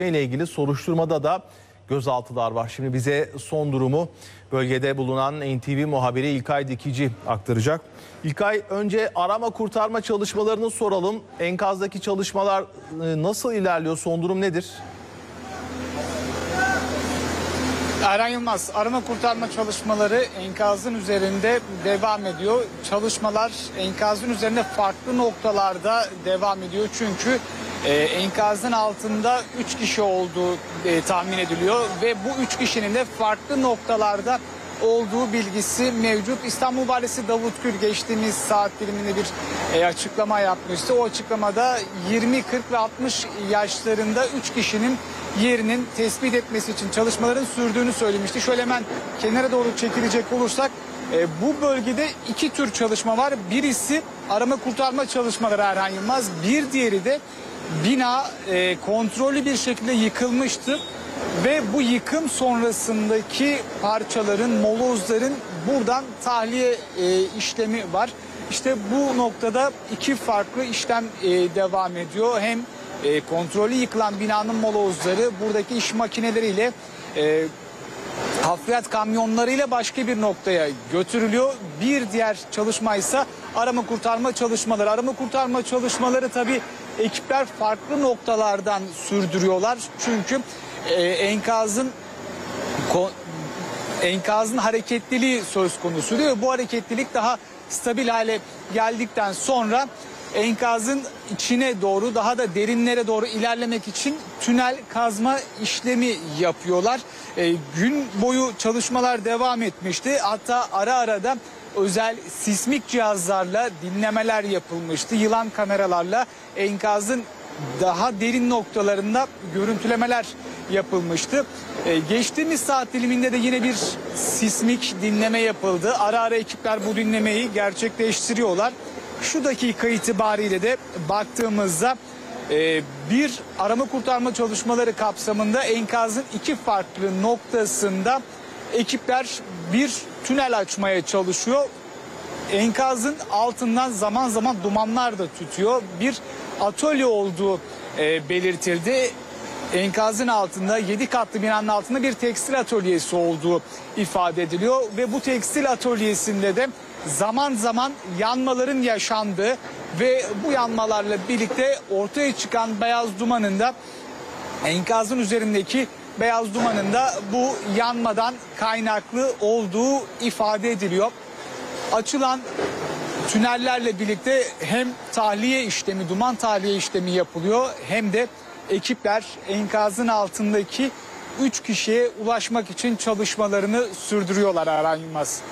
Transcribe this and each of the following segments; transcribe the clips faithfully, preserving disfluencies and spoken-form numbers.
ile ilgili soruşturmada da gözaltılar var. Şimdi bize son durumu bölgede bulunan N T V muhabiri İlkay Dikici aktaracak. İlkay, önce arama kurtarma çalışmalarını soralım. Enkazdaki çalışmalar nasıl ilerliyor? Son durum nedir? Erhan Yılmaz, arama kurtarma çalışmaları enkazın üzerinde devam ediyor. Çalışmalar enkazın üzerinde farklı noktalarda devam ediyor. Çünkü e, enkazın altında üç kişi olduğu e, tahmin ediliyor. Ve bu üç kişinin de farklı noktalarda olduğu bilgisi mevcut. İstanbul Valisi Davut Gül geçtiğimiz saat diliminde bir e, açıklama yapmıştı. O açıklamada yirmi, kırk ve altmış yaşlarında üç kişinin yerinin tespit etmesi için çalışmaların sürdüğünü söylemişti. Şöyle hemen kenara doğru çekilecek olursak e, bu bölgede iki tür çalışma var. Birisi arama kurtarma çalışmaları Erhan Yılmaz. Bir diğeri de bina e, kontrollü bir şekilde yıkılmıştı. Ve bu yıkım sonrasındaki parçaların, molozların buradan tahliye e, işlemi var. İşte bu noktada iki farklı işlem e, devam ediyor. Hem e, kontrollü yıkılan binanın molozları buradaki iş makineleriyle, e, hafriyat kamyonlarıyla başka bir noktaya götürülüyor. Bir diğer çalışma ise arama kurtarma çalışmaları. Arama kurtarma çalışmaları tabii ekipler farklı noktalardan sürdürüyorlar. Çünkü e, enkazın enkazın hareketliliği söz konusu diyor. Bu hareketlilik daha stabil hale geldikten sonra enkazın içine doğru, daha da derinlere doğru ilerlemek için tünel kazma işlemi yapıyorlar. E, gün boyu çalışmalar devam etmişti. Hatta ara ara da özel sismik cihazlarla dinlemeler yapılmıştı. Yılan kameralarla enkazın daha derin noktalarında görüntülemeler yapılmıştı. Ee, geçtiğimiz saat diliminde de yine bir sismik dinleme yapıldı. Ara ara ekipler bu dinlemeyi gerçekleştiriyorlar. Şu dakika itibariyle de baktığımızda e, bir arama kurtarma çalışmaları kapsamında enkazın iki farklı noktasında ekipler bir tünel açmaya çalışıyor. Enkazın altından zaman zaman dumanlar da tütüyor. Bir atölye olduğu e, belirtildi. Enkazın altında yedi katlı binanın altında bir tekstil atölyesi olduğu ifade ediliyor. Ve bu tekstil atölyesinde de zaman zaman yanmaların yaşandığı ve bu yanmalarla birlikte ortaya çıkan beyaz dumanın da enkazın üzerindeki beyaz dumanın da bu yanmadan kaynaklı olduğu ifade ediliyor. Açılan tünellerle birlikte hem tahliye işlemi, duman tahliye işlemi yapılıyor hem de ekipler enkazın altındaki üç kişiye ulaşmak için çalışmalarını sürdürüyorlar Erhan Yılmaz.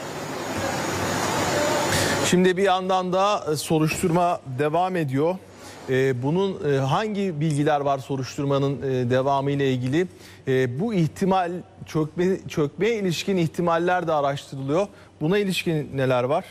Şimdi bir yandan da soruşturma devam ediyor. Bunun hangi bilgiler var soruşturmanın devamı ile ilgili? Bu ihtimal çökme, çökmeye ilişkin ihtimaller de araştırılıyor. Buna ilişkin neler var?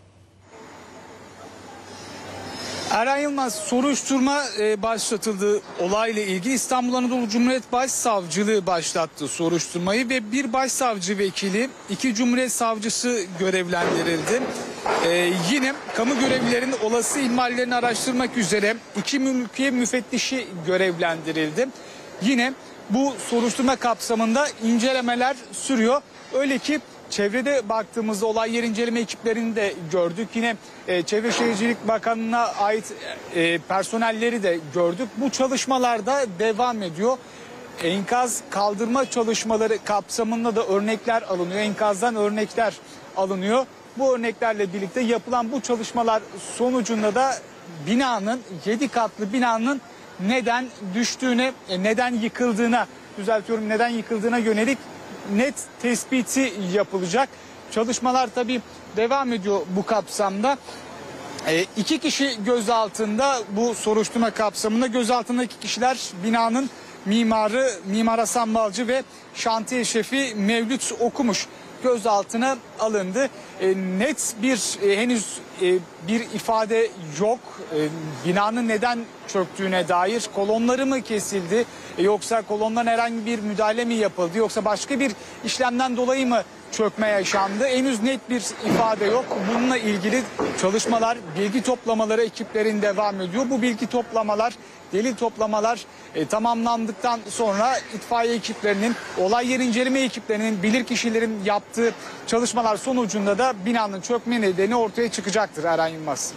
Erhan Yılmaz, soruşturma e, başlatıldı olayla ilgili. İstanbul Anadolu Cumhuriyet Başsavcılığı başlattı soruşturmayı ve bir başsavcı vekili, iki Cumhuriyet Savcısı görevlendirildi. E, yine kamu görevlilerinin olası ihmallerini araştırmak üzere iki mülkiye müfettişi görevlendirildi. Yine bu soruşturma kapsamında incelemeler sürüyor. Öyle ki çevrede baktığımızda olay yer inceleme ekiplerini de gördük. Yine e, Çevre Şehircilik Bakanlığı'na ait e, personelleri de gördük. Bu çalışmalar da devam ediyor. Enkaz kaldırma çalışmaları kapsamında da örnekler alınıyor. Enkazdan örnekler alınıyor. Bu örneklerle birlikte yapılan bu çalışmalar sonucunda da binanın, yedi katlı binanın neden düştüğüne, neden yıkıldığına, düzeltiyorum neden yıkıldığına yönelik net tespiti yapılacak. Çalışmalar tabii devam ediyor bu kapsamda. E, iki kişi gözaltında bu soruşturma kapsamında. Gözaltındaki kişiler binanın mimarı Mimar Hasan Balcı ve şantiye şefi Mevlüt Okumuş gözaltına alındı. E, net bir e, henüz e, bir ifade yok. E, binanın neden çöktüğüne dair kolonları mı kesildi e, yoksa kolondan herhangi bir müdahale mi yapıldı yoksa başka bir işlemden dolayı mı çökme yaşandı? Henüz net bir ifade yok. Bununla ilgili çalışmalar, bilgi toplamaları ekiplerin devam ediyor. Bu bilgi toplamalar, delil toplamalar e, tamamlandıktan sonra itfaiye ekiplerinin, olay yeri inceleme ekiplerinin, bilirkişilerin yaptığı çalışmalar sonucunda da binanın çökme nedeni ortaya çıkacaktır Eren Yılmaz.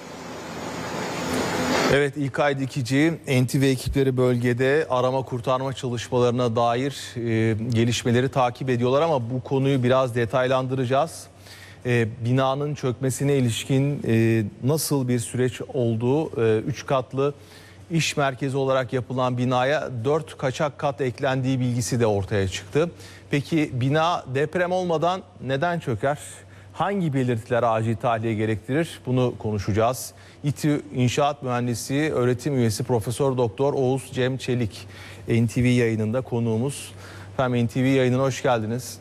Evet, İlkay Dikici, N T V ekipleri bölgede arama kurtarma çalışmalarına dair e, gelişmeleri takip ediyorlar ama bu konuyu biraz detaylandıracağız. E, binanın çökmesine ilişkin e, nasıl bir süreç olduğu, e, üç katlı iş merkezi olarak yapılan binaya dört kaçak kat eklendiği bilgisi de ortaya çıktı. Peki bina deprem olmadan neden çöker? Hangi belirtiler acil tahliye gerektirir? Bunu konuşacağız. İTÜ İnşaat Mühendisi öğretim üyesi Profesör Doktor Oğuz Cem Çelik N T V yayınında konuğumuz. Efendim, N T V yayınına hoş geldiniz.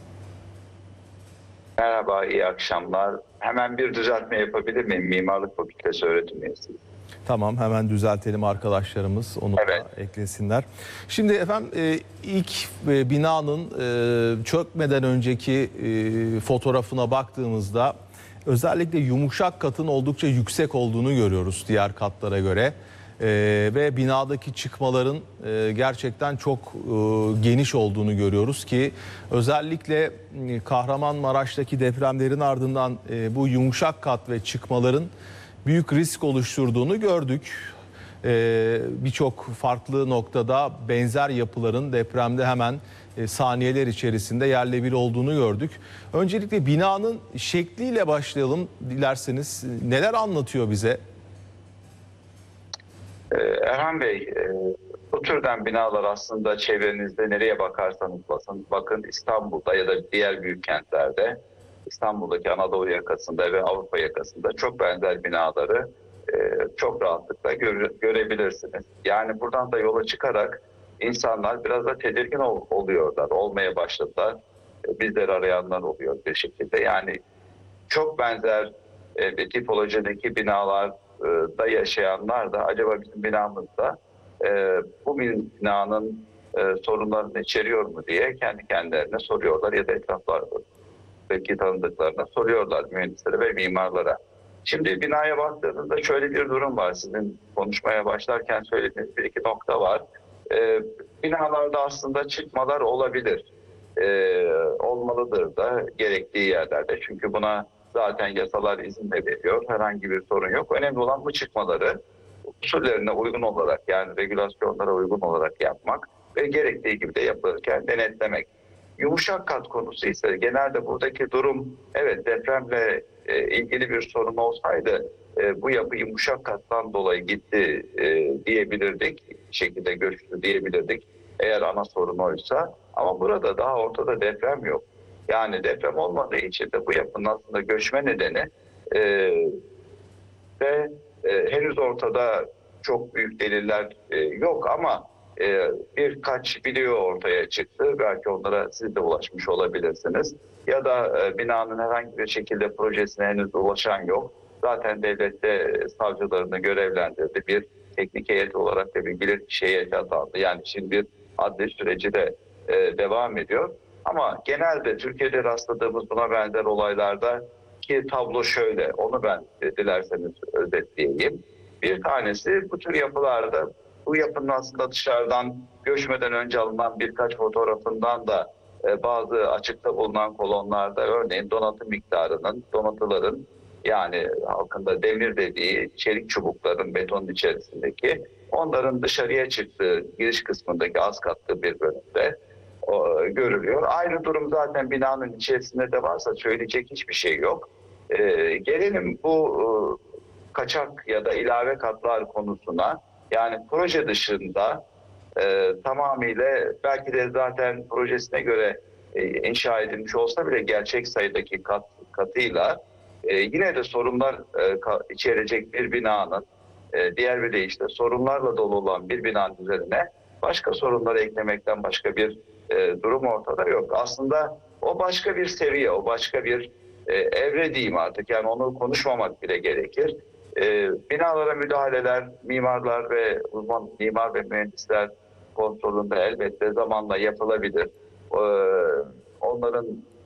Merhaba, iyi akşamlar. Hemen bir düzeltme yapabilir miyim? Mimarlık Fakültesi öğretim üyesi. Tamam, hemen düzeltelim arkadaşlarımız, onu Evet. da eklesinler. Şimdi efendim e, ilk e, binanın e, çökmeden önceki e, fotoğrafına baktığımızda özellikle yumuşak katın oldukça yüksek olduğunu görüyoruz diğer katlara göre. E, ve binadaki çıkmaların e, gerçekten çok e, geniş olduğunu görüyoruz ki özellikle e, Kahramanmaraş'taki depremlerin ardından e, bu yumuşak kat ve çıkmaların büyük risk oluşturduğunu gördük. Ee, Birçok farklı noktada benzer yapıların depremde hemen e, saniyeler içerisinde yerle bir olduğunu gördük. Öncelikle binanın şekliyle başlayalım dilerseniz. Neler anlatıyor bize? Ee, Erhan Bey, e, bu türden binalar aslında çevrenizde nereye bakarsanız basın, bakın İstanbul'da ya da diğer büyük kentlerde, İstanbul'daki Anadolu yakasında ve Avrupa yakasında çok benzer binaları e, çok rahatlıkla göre, görebilirsiniz. Yani buradan da yola çıkarak insanlar biraz da tedirgin ol, oluyorlar, olmaya başladılar. E, bizleri arayanlar oluyor bir şekilde. Yani çok benzer e, bir tipolojideki binalarda yaşayanlar da acaba bizim binamızda e, bu binanın e, sorunlarını içeriyor mu diye kendi kendilerine soruyorlar ya da etraflardaki tanıdıklarına soruyorlar, mühendislere ve mimarlara. Şimdi binaya baktığınızda şöyle bir durum var. Sizin konuşmaya başlarken söylediğiniz bir iki nokta var. E, binalarda aslında çıkmalar olabilir. E, olmalıdır da gerektiği yerlerde. Çünkü buna zaten yasalar izin de veriyor. Herhangi bir sorun yok. Önemli olan bu çıkmaları usullerine uygun olarak, yani regülasyonlara uygun olarak yapmak ve gerektiği gibi de yapılırken denetlemek. Yumuşak kat konusu ise genelde buradaki durum, evet, depremle e, ilgili bir sorun olsaydı e, bu yapı yumuşak kattan dolayı gitti e, diyebilirdik. Bir şekilde göçtü diyebilirdik eğer ana sorun oysa. Ama burada daha ortada deprem yok. Yani deprem olmadığı için de bu yapının aslında göçme nedeni e, ve e, henüz ortada çok büyük deliller e, yok ama e, birkaç video ortaya çıktı. Belki onlara siz de ulaşmış olabilirsiniz. Ya da e, binanın herhangi bir şekilde projesine henüz ulaşan yok. Zaten devlette savcılarını görevlendirdi. Bir teknik heyet olarak da bir bilirkişi heyeti atandı. Yani şimdi bir adli süreci de e, devam ediyor. Ama genelde Türkiye'de rastladığımız buna benzer olaylarda ki tablo şöyle, onu ben e, dilerseniz özetleyeyim. Bir tanesi, bu tür yapılarda bu yapının aslında dışarıdan göçmeden önce alınan birkaç fotoğrafından da e, bazı açıkta bulunan kolonlarda örneğin donatı miktarının, donatıların, yani halkında demir dediği çelik çubukların betonun içerisindeki, onların dışarıya çıktığı giriş kısmındaki az katlı bir bölümde o, görülüyor. Aynı durum zaten binanın içerisinde de varsa söyleyecek hiçbir şey yok. E, gelelim bu e, kaçak ya da ilave katlar konusuna. Yani proje dışında e, tamamıyla belki de zaten projesine göre e, inşa edilmiş olsa bile gerçek sayıdaki kat katıyla e, yine de sorunlar e, ka, içerecek bir binanın e, diğer bir deyişle sorunlarla dolu olan bir binanın üzerine başka sorunları eklemekten başka bir e, durum ortada yok. Aslında o başka bir seviye, o başka bir e, evre diyeyim artık, yani onu konuşmamak bile gerekir. E, binalara müdahaleler mimarlar ve uzman mimar ve mühendisler kontrolünde elbette zamanla yapılabilir. E, onların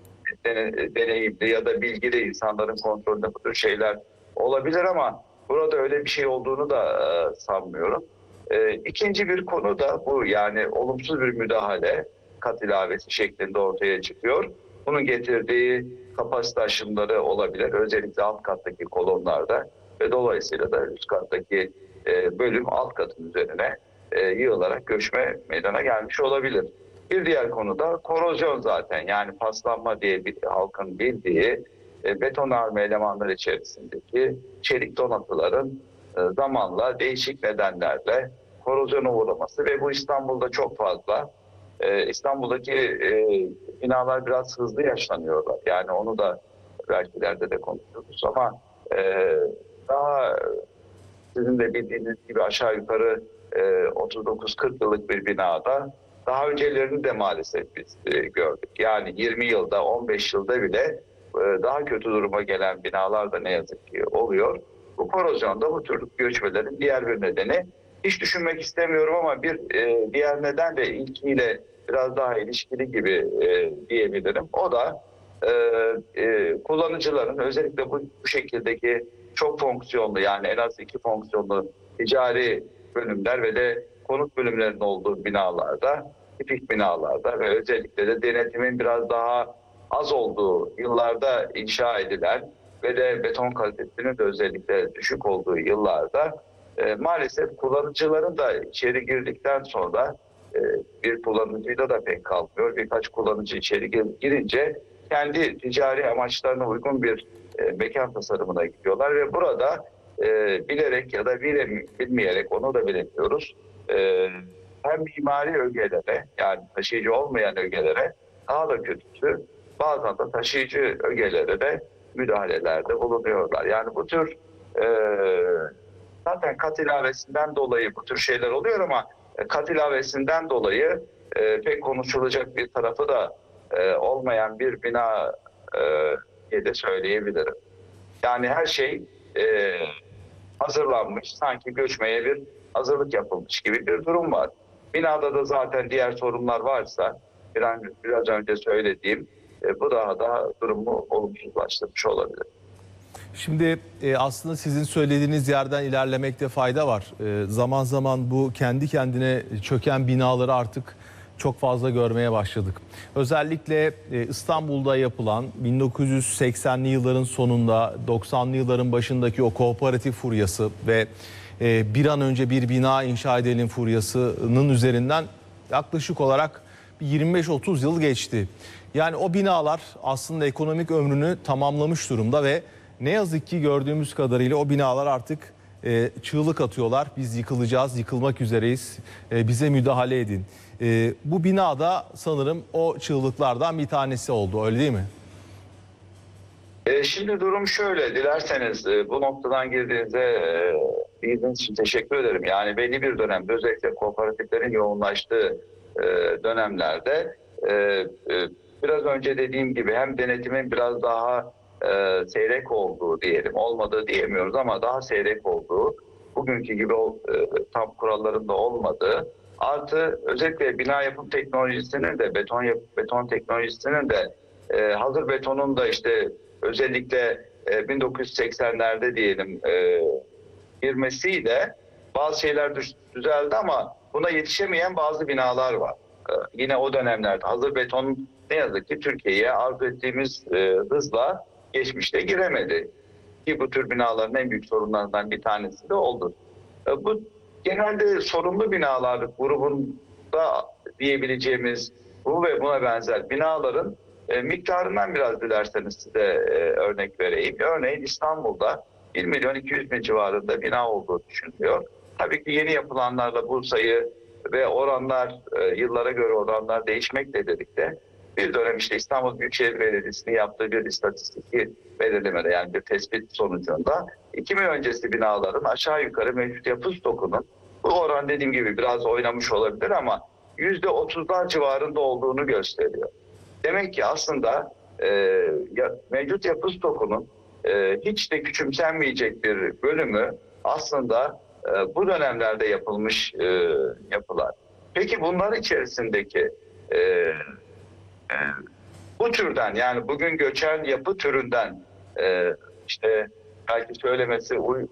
deneyimli ya da bilgili insanların kontrolünde bu tür şeyler olabilir ama burada öyle bir şey olduğunu da e, sanmıyorum. E, ikinci bir konu da bu, yani olumsuz bir müdahale kat ilavesi şeklinde ortaya çıkıyor. Bunun getirdiği kapasite aşımları olabilir, özellikle alt kattaki kolonlarda ve dolayısıyla da üst kattaki e, bölüm alt katın üzerine e, yığılarak göçme meydana gelmiş olabilir. Bir diğer konu da korozyon zaten, yani paslanma diye bir halkın bildiği e, betonarme elemanlar içerisindeki çelik donatıların e, zamanla değişik nedenlerle korozyona uğraması ve bu İstanbul'da çok fazla. E, İstanbul'daki e, binalar biraz hızlı yaşlanıyorlar. Yani onu da belki ileride de konuşuruz ama e, daha sizin de bildiğiniz gibi aşağı yukarı e, otuz dokuz kırk yıllık bir binada daha öncelerini de maalesef biz e, gördük. Yani yirmi yılda, on beş yılda bile e, daha kötü duruma gelen binalar da ne yazık ki oluyor. Bu korozyonda bu tür göçmelerin diğer bir nedeni. Hiç düşünmek istemiyorum ama bir e, diğer neden de ilkiyle biraz daha ilişkili gibi e, diyebilirim. O da e, e, kullanıcıların özellikle bu, bu şekildeki çok fonksiyonlu, yani en az iki fonksiyonlu ticari bölümler ve de konut bölümlerinin olduğu binalarda, tipik binalarda ve özellikle de denetimin biraz daha az olduğu yıllarda inşa edilen ve de beton kalitesinin de özellikle düşük olduğu yıllarda e, maalesef kullanıcıların da içeri girdikten sonra e, bir kullanıcıyla da pek kalmıyor. Birkaç kullanıcı içeri girince kendi ticari amaçlarına uygun bir e, mekan tasarımına gidiyorlar ve burada e, bilerek ya da bile, bilmeyerek, onu da bilemiyoruz, e, hem mimari ögelere, yani taşıyıcı olmayan ögelere, daha da kötüsü bazen de taşıyıcı ögelere de müdahalelerde bulunuyorlar. Yani bu tür e, zaten kat ilavesinden dolayı bu tür şeyler oluyor ama kat ilavesinden dolayı e, pek konuşulacak bir tarafı da e, olmayan bir bina e, diye de söyleyebilirim. Yani her şey e, hazırlanmış, sanki göçmeye bir hazırlık yapılmış gibi bir durum var. Binada da zaten diğer sorunlar varsa biraz, biraz önce söylediğim e, bu daha da durumu olumsuzlaştırmış olabilir. Şimdi e, aslında sizin söylediğiniz yerden ilerlemekte fayda var. E, zaman zaman bu kendi kendine çöken binaları artık çok fazla görmeye başladık. Özellikle e, İstanbul'da yapılan bin dokuz yüz seksenli yılların sonunda doksanlı yılların başındaki o kooperatif furyası ve e, bir an önce bir bina inşa edelim furyasının üzerinden yaklaşık olarak yirmi beş otuz yıl geçti. Yani o binalar aslında ekonomik ömrünü tamamlamış durumda ve ne yazık ki gördüğümüz kadarıyla o binalar artık e, çığlık atıyorlar. Biz yıkılacağız, yıkılmak üzereyiz, e, bize müdahale edin. E, bu binada sanırım o çığlıklardan bir tanesi oldu, öyle değil mi? E, şimdi durum şöyle, dilerseniz e, bu noktadan girdiğinizde e, bildiğiniz için teşekkür ederim. Yani belli bir dönemde özellikle kooperatiflerin yoğunlaştığı e, dönemlerde e, e, biraz önce dediğim gibi hem denetimin biraz daha e, seyrek olduğu diyelim, olmadığı diyemiyoruz ama daha seyrek olduğu, bugünkü gibi e, tam kurallarında olmadığı, artı özellikle bina yapım teknolojisinin de beton yap, beton teknolojisinin de e, hazır betonun da işte özellikle e, bin dokuz yüz seksenlerde diyelim e, girmesiyle bazı şeyler düş, düzeldi ama buna yetişemeyen bazı binalar var. E, yine o dönemlerde hazır beton ne yazık ki Türkiye'ye arzu ettiğimiz e, hızla geçmişte giremedi. Ki bu tür binaların en büyük sorunlarından bir tanesi de oldu. E, bu genelde sorunlu binalar grubunda diyebileceğimiz bu ve buna benzer binaların e, miktarından biraz dilerseniz size e, örnek vereyim. Örneğin İstanbul'da bir milyon iki yüz bin civarında bina olduğu düşünülüyor. Tabii ki yeni yapılanlarla bu sayı ve oranlar e, yıllara göre oranlar değişmekle birlikte bir dönem işte İstanbul Büyükşehir Belediyesi'nin yaptığı bir istatistik belirlemede, yani bir tespit sonucunda iki bin öncesi binaların aşağı yukarı mevcut yapı stokunun, bu oran dediğim gibi biraz oynamış olabilir ama yüzde otuzlar civarında olduğunu gösteriyor. Demek ki aslında e, ya, mevcut yapı stokunun e, hiç de küçümsenmeyecek bir bölümü aslında e, bu dönemlerde yapılmış e, yapılar. Peki bunlar içerisindeki e, e, bu türden, yani bugün göçen yapı türünden e, işte belki söylemesi uy, e,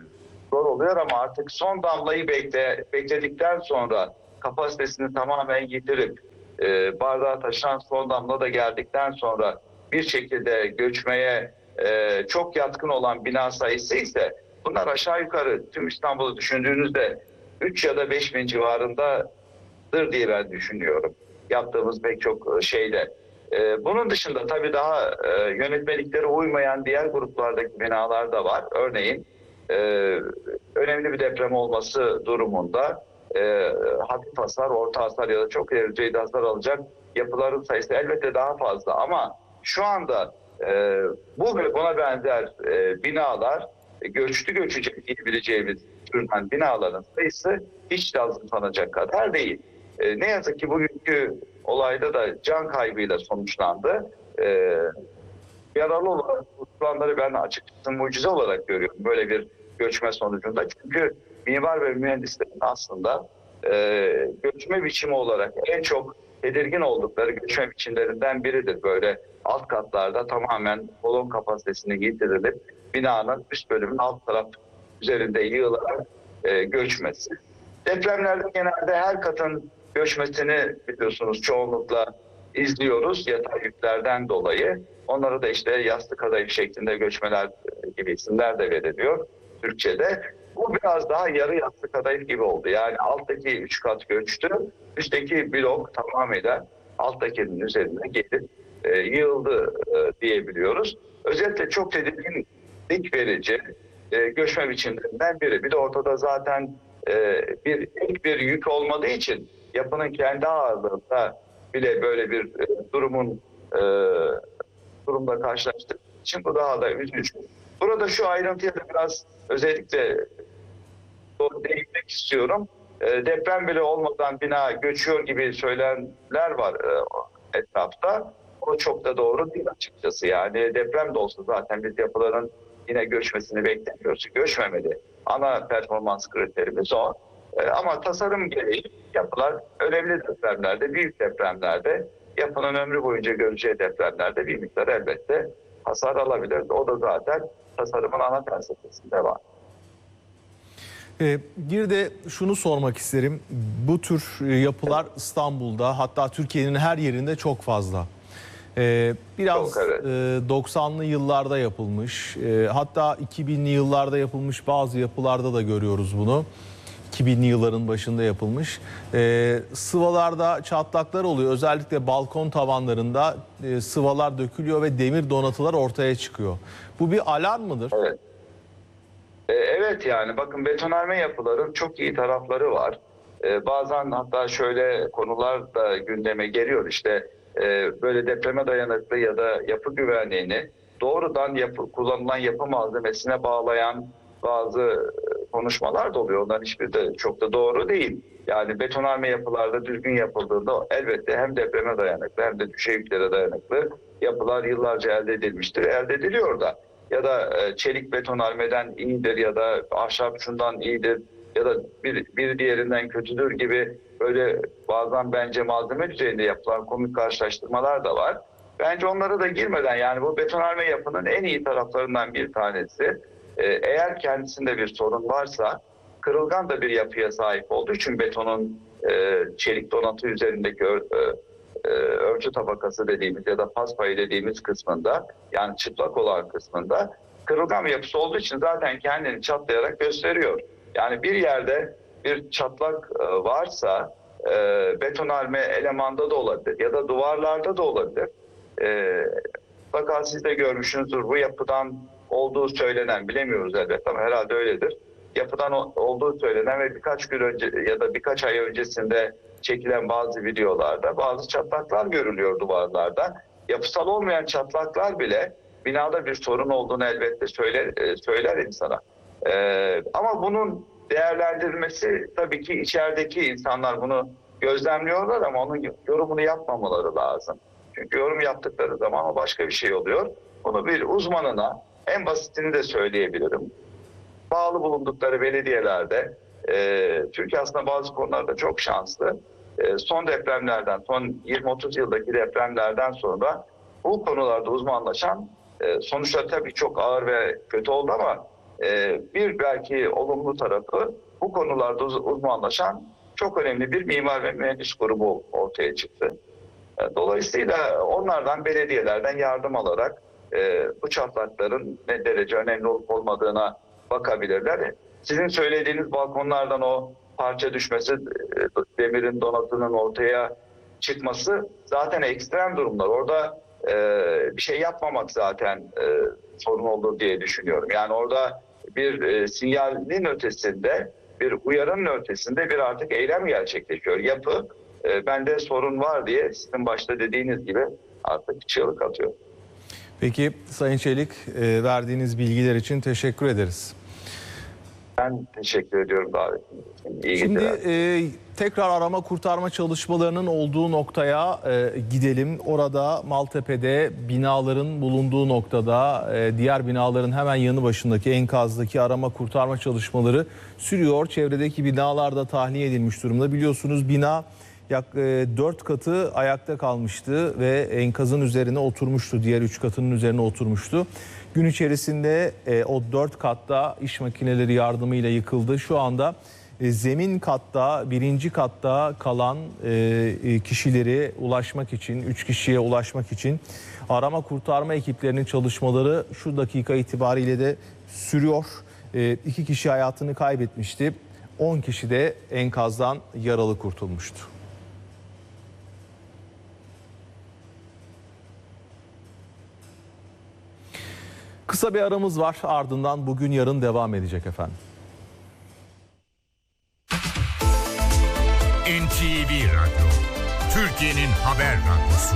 zor oluyor ama artık son damlayı bekle, bekledikten sonra kapasitesini tamamen yitirip e, bardağa taşıran son damla da geldikten sonra bir şekilde göçmeye e, çok yatkın olan bina sayısı ise bunlar aşağı yukarı tüm İstanbul'u düşündüğünüzde üç ya da beş bin civarındadır diye ben düşünüyorum. Yaptığımız pek çok şeyde. Ee, bunun dışında tabii daha e, yönetmeliklere uymayan diğer gruplardaki binalar da var. Örneğin e, önemli bir deprem olması durumunda e, hafif hasar, orta hasar ya da çok ileri düzeyde hasar alacak yapıların sayısı elbette daha fazla. Ama şu anda e, bu ve buna benzer e, binalar, e, göçlü göçecek diyebileceğimiz türden binaların sayısı hiç de azımsanacak kadar değil. E, ne yazık ki bugünkü olayda da can kaybıyla sonuçlandı. E, yaralı olarak kurtulanları ben açıkçası mucize olarak görüyorum böyle bir göçme sonucunda. Çünkü mimar ve mühendislerin aslında e, göçme biçimi olarak en çok tedirgin oldukları göçme biçimlerinden biridir. Böyle alt katlarda tamamen kolon kapasitesini yitirilip binanın üst bölümünün alt taraf üzerinde yığılarak e, göçmesi. Depremlerde genelde her katın göçmesini biliyorsunuz çoğunlukla izliyoruz yatay yüklerden dolayı. Onlara da işte yastık kadayıf şeklinde göçmeler gibi isimler de veriliyor Türkçe'de. Bu biraz daha yarı yastık kadayıf gibi oldu. Yani alttaki üç kat göçtü, üstteki blok tamamıyla alttakinin üzerine gelip e, yığıldı e, diyebiliyoruz. Özellikle çok tedirginlik verici e, göçme biçimlerinden biri. Bir de ortada zaten e, bir ilk bir yük olmadığı için yapının kendi ağırlığında bile böyle bir e, durumun e, durumla karşılaştığı için bu daha da üzücü. Burada şu ayrıntıya da biraz özellikle değinmek istiyorum. E, deprem bile olmadan bina göçüyor gibi söylemler var e, etrafta. O çok da doğru değil açıkçası. Yani deprem de olsa zaten biz yapıların yine göçmesini beklemiyoruz. Göçmemeli. Ana performans kriterimiz o. E, ama tasarım gereği yapılar önemli depremlerde, büyük depremlerde, yapının ömrü boyunca göreceği depremlerde bir miktar elbette hasar alabilir. O da zaten tasarımın ana felsefesinde var. Ee, bir de şunu sormak isterim. Bu tür yapılar İstanbul'da, hatta Türkiye'nin her yerinde çok fazla. Ee, biraz Çok, evet. e, doksanlı yıllarda yapılmış, e, hatta iki binli yıllarda yapılmış bazı yapılarda da görüyoruz bunu. iki binli yılların başında yapılmış. Ee, sıvalarda çatlaklar oluyor. Özellikle balkon tavanlarında e, sıvalar dökülüyor ve demir donatılar ortaya çıkıyor. Bu bir alarm mıdır? Evet. E, evet yani bakın betonarme yapıların çok iyi tarafları var. E, bazen hatta şöyle konular da gündeme geliyor. İşte e, böyle depreme dayanıklı ya da yapı güvenliğini doğrudan yapı, kullanılan yapı malzemesine bağlayan bazı konuşmalar da oluyor. Onların hiçbiri de çok da doğru değil. Yani betonarme yapılarda düzgün yapıldığında elbette hem depreme dayanıklı hem de düşey yüklere dayanıklı yapılar yıllarca elde edilmiştir. Elde ediliyor da. Ya da çelik betonarmeden iyidir ya da ahşap şundan iyidir ya da bir, bir diğerinden kötüdür gibi böyle bazen bence malzeme düzeyinde yapılan komik karşılaştırmalar da var. Bence onlara da girmeden yani bu betonarme yapının en iyi taraflarından bir tanesi eğer kendisinde bir sorun varsa kırılgan da bir yapıya sahip olduğu için betonun e, çelik donatı üzerindeki ör, e, örtü tabakası dediğimiz ya da paspayı dediğimiz kısmında yani çıplak olan kısmında kırılgan bir yapısı olduğu için zaten kendini çatlayarak gösteriyor. Yani bir yerde bir çatlak e, varsa e, betonarme elemanda da olabilir ya da duvarlarda da olabilir. E, fakat siz de görmüşsünüzdür bu yapıdan olduğu söylenen, bilemiyoruz elbette ama herhalde öyledir. Yapıdan olduğu söylenen ve birkaç gün önce ya da birkaç ay öncesinde çekilen bazı videolarda bazı çatlaklar görülüyor duvarlarda. Yapısal olmayan çatlaklar bile binada bir sorun olduğunu elbette söyler, söyler insana. Ee, ama bunun değerlendirilmesi tabii ki içerideki insanlar bunu gözlemliyorlar ama onun yorumunu yapmamaları lazım. Çünkü yorum yaptıkları zaman o başka bir şey oluyor. Bunu bir uzmanına, en basitini de söyleyebilirim, bağlı bulundukları belediyelerde, e, Türkiye aslında bazı konularda çok şanslı. E, son depremlerden, son yirmi otuz yıldaki depremlerden sonra bu konularda uzmanlaşan, e, sonuçlar tabii çok ağır ve kötü oldu ama e, bir belki olumlu tarafı, bu konularda uz- uzmanlaşan çok önemli bir mimar ve mühendis grubu ortaya çıktı. E, dolayısıyla onlardan, belediyelerden yardım alarak e, bu çatlakların ne derece önemli olup olmadığına bakabilirler. Sizin söylediğiniz balkonlardan o parça düşmesi, demirin donatının ortaya çıkması zaten ekstrem durumlar. Orada e, bir şey yapmamak zaten e, sorun olur diye düşünüyorum. Yani orada bir e, sinyalin ötesinde, bir uyarının ötesinde bir artık eylem gerçekleşiyor. Yapı, e, bende sorun var diye sizin başta dediğiniz gibi artık çığlık atıyor. Peki Sayın Çelik, e, verdiğiniz bilgiler için teşekkür ederiz. Ben teşekkür ediyorum davetiniz için. İyi Şimdi geceler. e, tekrar arama kurtarma çalışmalarının olduğu noktaya e, gidelim. Orada Maltepe'de binaların bulunduğu noktada, e, diğer binaların hemen yanı başındaki enkazdaki arama kurtarma çalışmaları sürüyor. Çevredeki binalar da tahliye edilmiş durumda. Biliyorsunuz bina yak dört katı ayakta kalmıştı ve enkazın üzerine oturmuştu. Diğer üç katının üzerine oturmuştu. Gün içerisinde e, o dört katta iş makineleri yardımıyla yıkıldı. Şu anda e, zemin katta, birinci katta kalan e, kişileri ulaşmak için, üç kişiye ulaşmak için arama kurtarma ekiplerinin çalışmaları şu dakika itibariyle de sürüyor. E, iki kişi hayatını kaybetmişti. on kişi de enkazdan yaralı kurtulmuştu. Kısa bir aramız var, ardından bugün yarın devam edecek efendim. N T V Radyo, Türkiye'nin haber radyosu.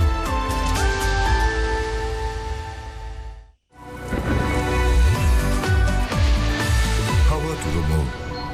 Hava durumu.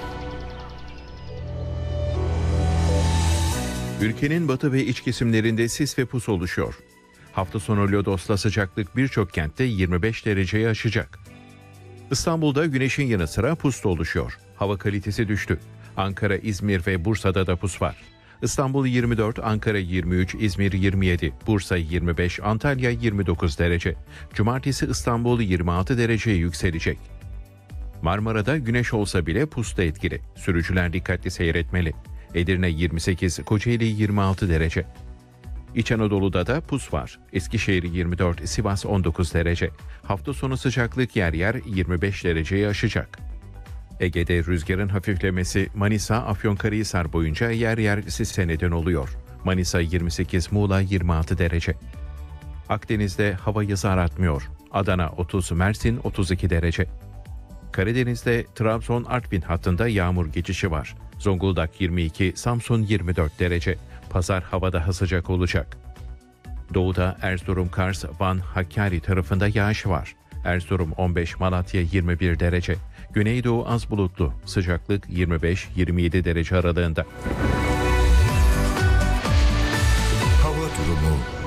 Ülkenin batı ve iç kesimlerinde sis ve pus oluşuyor. Hafta sonu Lodos'la sıcaklık birçok kentte yirmi beş dereceyi aşacak. İstanbul'da güneşin yanı sıra pus da oluşuyor. Hava kalitesi düştü. Ankara, İzmir ve Bursa'da da pus var. İstanbul yirmi dört, Ankara yirmi üç, İzmir yirmi yedi, Bursa yirmi beş, Antalya yirmi dokuz derece. Cumartesi İstanbul yirmi altı dereceye yükselecek. Marmara'da güneş olsa bile pus da etkili. Sürücüler dikkatli seyretmeli. Edirne yirmi sekiz, Kocaeli yirmi altı derece. İç Anadolu'da da pus var. Eskişehir yirmi dört, Sivas on dokuz derece. Hafta sonu sıcaklık yer yer yirmi beş dereceyi aşacak. Ege'de rüzgarın hafiflemesi Manisa, Afyonkarahisar boyunca yer yer sise neden oluyor. Manisa yirmi sekiz, Muğla yirmi altı derece. Akdeniz'de hava yazı aratmıyor. Adana otuz, Mersin otuz iki derece. Karadeniz'de Trabzon-Artvin hattında yağmur geçişi var. Zonguldak yirmi iki, Samsun yirmi dört derece. Pazar hava daha sıcak olacak. Doğuda Erzurum, Kars, Van, Hakkari tarafında yağış var. Erzurum on beş, Malatya yirmi bir derece. Güneydoğu az bulutlu. Sıcaklık yirmi beş yirmi yedi derece aralığında. Hava durumu.